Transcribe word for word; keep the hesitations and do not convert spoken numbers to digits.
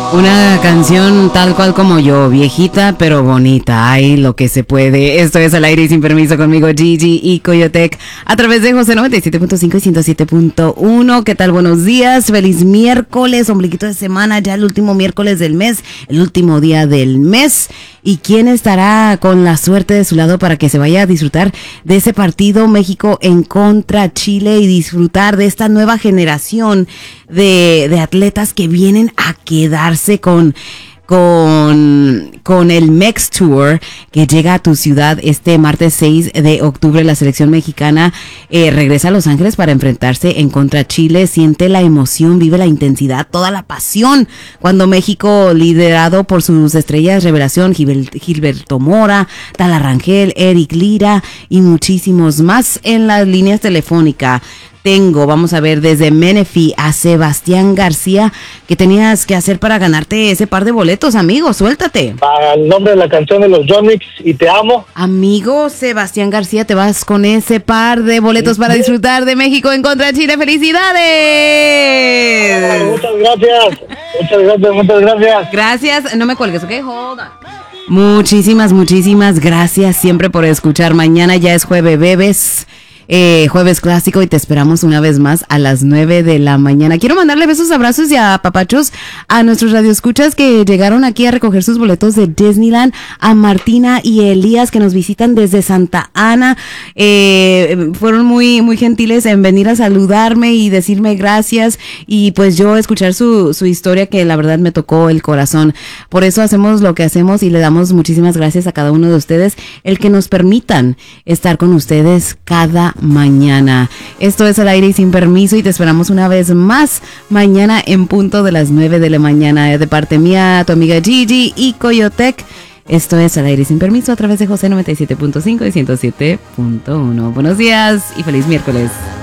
Una canción tal cual como yo, viejita pero bonita, ay, lo que se puede. Esto es Al Aire y Sin Permiso conmigo, Gigi y Coyotec, a través de José noventa y siete punto cinco y ciento siete punto uno. ¿Qué tal? Buenos días, feliz miércoles, ombliguito de semana, ya el último miércoles del mes, el último día del mes. ¿Y quién estará con la suerte de su lado para que se vaya a disfrutar de ese partido México en contra Chile y disfrutar de esta nueva generación de, de atletas que vienen a quedarse con... Con, con el Mex Tour que llega a tu ciudad este martes seis de octubre? La selección mexicana eh, regresa a Los Ángeles para enfrentarse en contra Chile. Siente la emoción, vive la intensidad, toda la pasión cuando México, liderado por sus estrellas revelación, Gilbert, Gilberto Mora, Tala Rangel, Eric Lira y muchísimos más. En las líneas telefónicas tengo, vamos a ver, desde Menifee a Sebastián García. ¿Qué tenías que hacer para ganarte ese par de boletos, amigo? Suéltate. Al nombre de la canción de los Jonix y Te Amo. Amigo Sebastián García, te vas con ese par de boletos para disfrutar de México en contra de Chile. ¡Felicidades! Muchas gracias. Muchas gracias, muchas gracias. Gracias. No me cuelgues, ¿ok? Hold on. Muchísimas, muchísimas gracias siempre por escuchar. Mañana ya es jueves bebes. Eh, jueves clásico y te esperamos una vez más a las nueve de la mañana. Quiero mandarle besos, abrazos y apapachos a nuestros radioescuchas que llegaron aquí a recoger sus boletos de Disneyland, a Martina y Elías que nos visitan desde Santa Ana. Eh, fueron muy, muy gentiles en venir a saludarme y decirme gracias y pues yo escuchar su, su historia que la verdad me tocó el corazón. Por eso hacemos lo que hacemos y le damos muchísimas gracias a cada uno de ustedes el que nos permitan estar con ustedes cada mañana. Esto es Al Aire y Sin Permiso y te esperamos una vez más mañana en punto de las nueve de la mañana. De parte mía, tu amiga Gigi y Coyotec. Esto es Al Aire y Sin Permiso a través de José noventa y siete punto cinco y ciento siete punto uno. Buenos días y feliz miércoles.